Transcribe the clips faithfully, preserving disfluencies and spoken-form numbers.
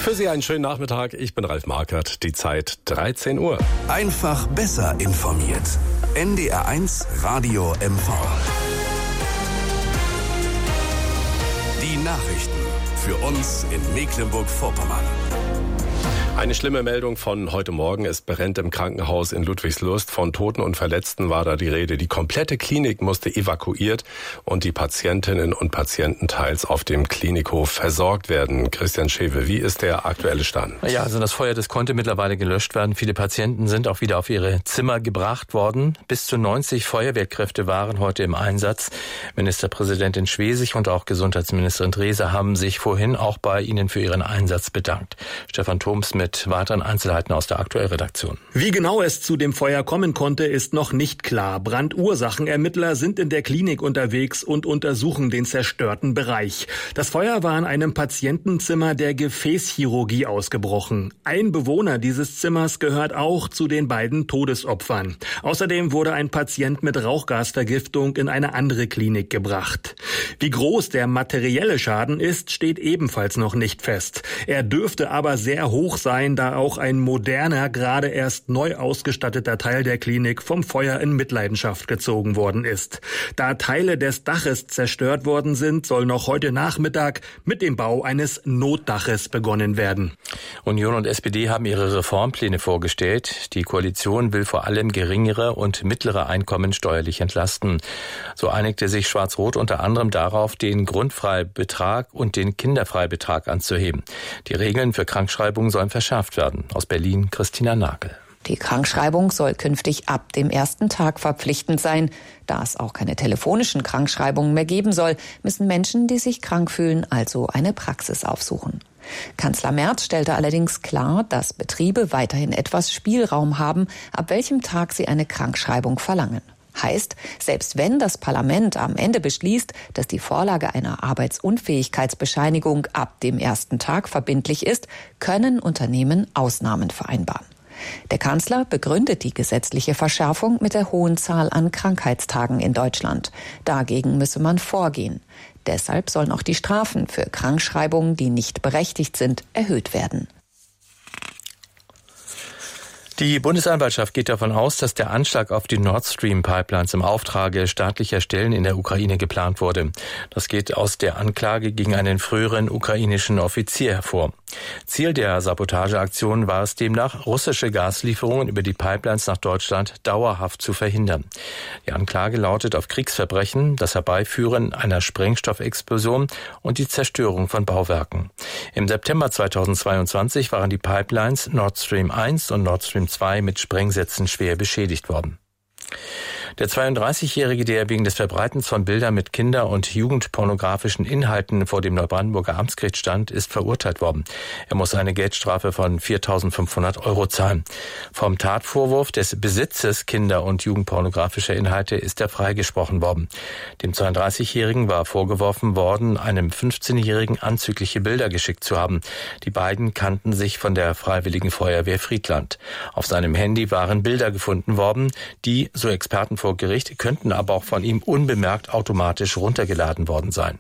Für Sie einen schönen Nachmittag. Ich bin Ralf Markert. Die Zeit dreizehn Uhr. Einfach besser informiert. N D R eins Radio M V. Die Nachrichten für uns in Mecklenburg-Vorpommern. Eine schlimme Meldung von heute Morgen. Es brennt im Krankenhaus in Ludwigslust. Von Toten und Verletzten war da die Rede. Die komplette Klinik musste evakuiert und die Patientinnen und Patienten teils auf dem Klinikhof versorgt werden. Christian Schewe, wie ist der aktuelle Stand? Ja, also das Feuer, das konnte mittlerweile gelöscht werden. Viele Patienten sind auch wieder auf ihre Zimmer gebracht worden. Bis zu neunzig Feuerwehrkräfte waren heute im Einsatz. Ministerpräsidentin Schwesig und auch Gesundheitsministerin Drese haben sich vorhin auch bei Ihnen für ihren Einsatz bedankt. Stefan Thoms mit mit weiteren Einzelheiten aus der Aktuellredaktion. Wie genau es zu dem Feuer kommen konnte, ist noch nicht klar. Brandursachenermittler sind in der Klinik unterwegs und untersuchen den zerstörten Bereich. Das Feuer war in einem Patientenzimmer der Gefäßchirurgie ausgebrochen. Ein Bewohner dieses Zimmers gehört auch zu den beiden Todesopfern. Außerdem wurde ein Patient mit Rauchgasvergiftung in eine andere Klinik gebracht. Wie groß der materielle Schaden ist, steht ebenfalls noch nicht fest. Er dürfte aber sehr hoch sein, da auch ein moderner, gerade erst neu ausgestatteter Teil der Klinik vom Feuer in Mitleidenschaft gezogen worden ist. Da Teile des Daches zerstört worden sind, soll noch heute Nachmittag mit dem Bau eines Notdaches begonnen werden. Union und S P D haben ihre Reformpläne vorgestellt. Die Koalition will vor allem geringere und mittlere Einkommen steuerlich entlasten. So einigte sich Schwarz-Rot unter anderem darauf, den Grundfreibetrag und den Kinderfreibetrag anzuheben. Die Regeln für Krankschreibungen sollen verschärft werden. Aus Berlin Christina Nagel. Die Krankschreibung soll künftig ab dem ersten Tag verpflichtend sein. Da es auch keine telefonischen Krankschreibungen mehr geben soll, müssen Menschen, die sich krank fühlen, also eine Praxis aufsuchen. Kanzler Merz stellte allerdings klar, dass Betriebe weiterhin etwas Spielraum haben, ab welchem Tag sie eine Krankschreibung verlangen. Heißt, selbst wenn das Parlament am Ende beschließt, dass die Vorlage einer Arbeitsunfähigkeitsbescheinigung ab dem ersten Tag verbindlich ist, können Unternehmen Ausnahmen vereinbaren. Der Kanzler begründet die gesetzliche Verschärfung mit der hohen Zahl an Krankheitstagen in Deutschland. Dagegen müsse man vorgehen. Deshalb sollen auch die Strafen für Krankschreibungen, die nicht berechtigt sind, erhöht werden. Die Bundesanwaltschaft geht davon aus, dass der Anschlag auf die Nord Stream Pipelines im Auftrage staatlicher Stellen in der Ukraine geplant wurde. Das geht aus der Anklage gegen einen früheren ukrainischen Offizier hervor. Ziel der Sabotageaktion war es demnach, russische Gaslieferungen über die Pipelines nach Deutschland dauerhaft zu verhindern. Die Anklage lautet auf Kriegsverbrechen, das Herbeiführen einer Sprengstoffexplosion und die Zerstörung von Bauwerken. Im September zweitausendzweiundzwanzig waren die Pipelines Nord Stream eins und Nord Stream zwei mit Sprengsätzen schwer beschädigt worden. Der zweiunddreißigjährige, der wegen des Verbreitens von Bildern mit kinder- und jugendpornografischen Inhalten vor dem Neubrandenburger Amtsgericht stand, ist verurteilt worden. Er muss eine Geldstrafe von viertausendfünfhundert Euro zahlen. Vom Tatvorwurf des Besitzes kinder- und jugendpornografischer Inhalte ist er freigesprochen worden. Dem zweiunddreißigjährigen war vorgeworfen worden, einem fünfzehnjährigen anzügliche Bilder geschickt zu haben. Die beiden kannten sich von der Freiwilligen Feuerwehr Friedland. Auf seinem Handy waren Bilder gefunden worden, die, so Experten vor Gericht, könnten aber auch von ihm unbemerkt automatisch runtergeladen worden sein.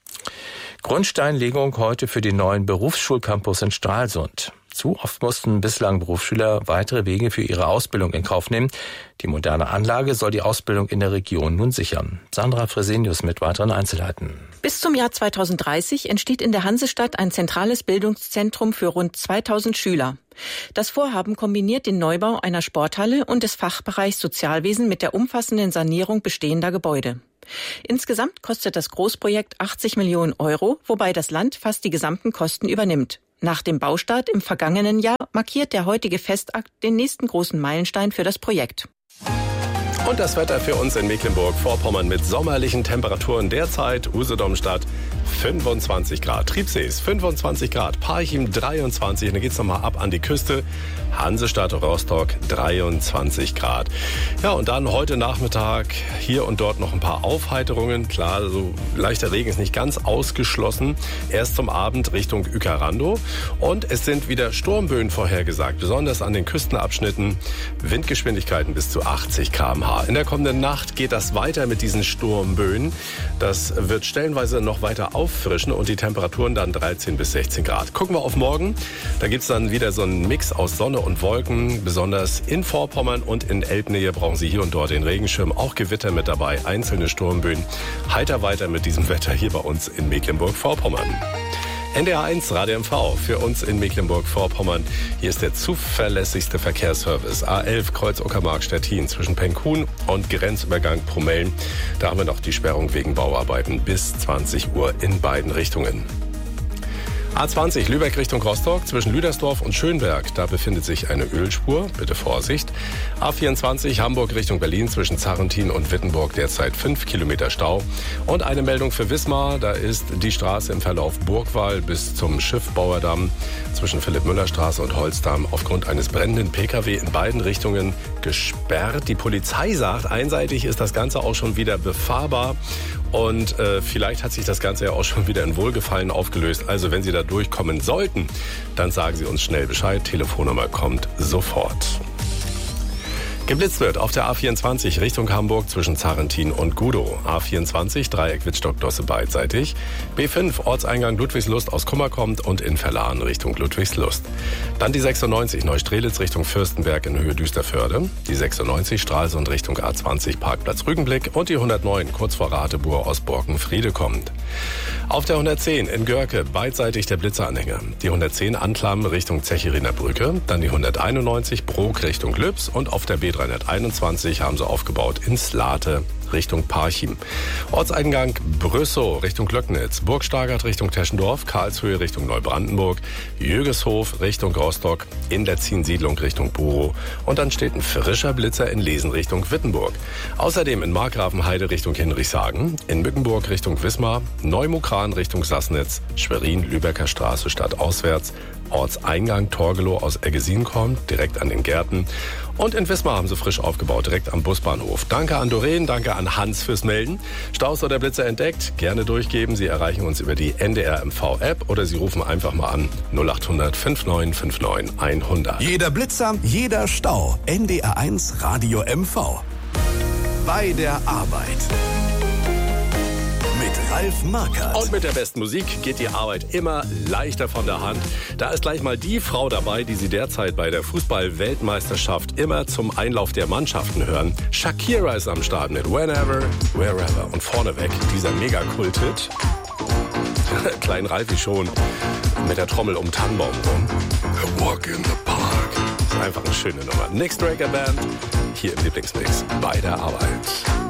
Grundsteinlegung heute für den neuen Berufsschulcampus in Stralsund. Zu oft mussten bislang Berufsschüler weitere Wege für ihre Ausbildung in Kauf nehmen. Die moderne Anlage soll die Ausbildung in der Region nun sichern. Sandra Fresenius mit weiteren Einzelheiten. Bis zum Jahr zweitausenddreißig entsteht in der Hansestadt ein zentrales Bildungszentrum für rund zweitausend Schüler. Das Vorhaben kombiniert den Neubau einer Sporthalle und des Fachbereichs Sozialwesen mit der umfassenden Sanierung bestehender Gebäude. Insgesamt kostet das Großprojekt achtzig Millionen Euro, wobei das Land fast die gesamten Kosten übernimmt. Nach dem Baustart im vergangenen Jahr markiert der heutige Festakt den nächsten großen Meilenstein für das Projekt. Und das Wetter für uns in Mecklenburg-Vorpommern mit sommerlichen Temperaturen derzeit. Usedomstadt fünfundzwanzig Grad, Triebsees fünfundzwanzig Grad, Parchim dreiundzwanzig, und dann geht's nochmal ab an die Küste. Hansestadt Rostock dreiundzwanzig Grad. Ja, und dann heute Nachmittag hier und dort noch ein paar Aufheiterungen. Klar, so leichter Regen ist nicht ganz ausgeschlossen. Erst zum Abend Richtung Uekerando. Und es sind wieder Sturmböen vorhergesagt, besonders an den Küstenabschnitten. Windgeschwindigkeiten bis zu achtzig Kilometer pro Stunde. In der kommenden Nacht geht das weiter mit diesen Sturmböen. Das wird stellenweise noch weiter auffrischen und die Temperaturen dann dreizehn bis sechzehn Grad. Gucken wir auf morgen. Da gibt's dann wieder so einen Mix aus Sonne und Wolken. Besonders in Vorpommern und in Elbnähe brauchen Sie hier und dort den Regenschirm. Auch Gewitter mit dabei, einzelne Sturmböen. Heiter weiter mit diesem Wetter hier bei uns in Mecklenburg-Vorpommern. N D R eins Radio M V für uns in Mecklenburg-Vorpommern. Hier ist der zuverlässigste Verkehrsservice. A elf Kreuz Uckermark-Stettin zwischen Penkhuhn und Grenzübergang Promellen. Da haben wir noch die Sperrung wegen Bauarbeiten bis zwanzig Uhr in beiden Richtungen. A zwanzig Lübeck Richtung Rostock zwischen Lüdersdorf und Schönberg. Da befindet sich eine Ölspur. Bitte Vorsicht. A vierundzwanzig Hamburg Richtung Berlin zwischen Zarrentin und Wittenburg derzeit fünf Kilometer Stau. Und eine Meldung für Wismar. Da ist die Straße im Verlauf Burgwall bis zum Schiffbauerdamm zwischen Philipp-Müller-Straße und Holzdamm aufgrund eines brennenden P K W in beiden Richtungen gesperrt. Die Polizei sagt, einseitig ist das Ganze auch schon wieder befahrbar. Und äh, vielleicht hat sich das Ganze ja auch schon wieder in Wohlgefallen aufgelöst. Also wenn Sie da durchkommen sollten, dann sagen Sie uns schnell Bescheid. Telefonnummer kommt sofort. Geblitzt wird auf der A vierundzwanzig Richtung Hamburg zwischen Zarrentin und Gudow. A vierundzwanzig Dreieck Wittstock-Dosse beidseitig. B fünf Ortseingang Ludwigslust aus Kummer kommt und in Verlahen Richtung Ludwigslust. Dann die sechsundneunzig Neustrelitz Richtung Fürstenberg in Höhe Düsterförde. Die sechsundneunzig Stralsund Richtung A zwanzig Parkplatz Rügenblick. Und die hundertneun kurz vor Radeburg aus Borkenfriede kommt. Auf der hundertzehn in Görke beidseitig der Blitzeranhänger. Die hundertzehn Anklam Richtung Zechiriner Brücke. Dann die hunderteinundneunzig Brok Richtung Lübs. Und auf der B dreihunderteinundzwanzig haben sie aufgebaut in Slate Richtung Parchim. Ortseingang Brüssow Richtung Glöcknitz, Burgstagert Richtung Teschendorf, Karlshöhe Richtung Neubrandenburg, Jögeshof Richtung Rostock, in der Ziensiedlung Richtung Burow und dann steht ein frischer Blitzer in Lesen Richtung Wittenburg. Außerdem in Markgrafenheide Richtung Hinrichshagen, in Mückenburg Richtung Wismar, Neumukran Richtung Sassnitz, Schwerin Lübecker Straße stadtauswärts, Ortseingang Torgelow aus Eggesin kommt, direkt an den Gärten. Und in Wismar haben sie frisch aufgebaut, direkt am Busbahnhof. Danke an Doreen, danke an Hans fürs Melden. Staus oder Blitzer entdeckt? Gerne durchgeben. Sie erreichen uns über die N D R M V App oder Sie rufen einfach mal an null acht hundert neunundfünfzig neunundfünfzig hundert. Jeder Blitzer, jeder Stau. N D R eins Radio M V. Bei der Arbeit. Ralf Markert. Und mit der besten Musik geht die Arbeit immer leichter von der Hand. Da ist gleich mal die Frau dabei, die Sie derzeit bei der Fußball-Weltmeisterschaft immer zum Einlauf der Mannschaften hören. Shakira ist am Start mit Whenever, Wherever. Und vorneweg dieser Mega-Kult-Hit. Klein Ralfi schon mit der Trommel um Tannenbaum rum. A Walk in the Park. Das ist einfach eine schöne Nummer. Nick Straker Band, hier im Lieblingsmix bei der Arbeit.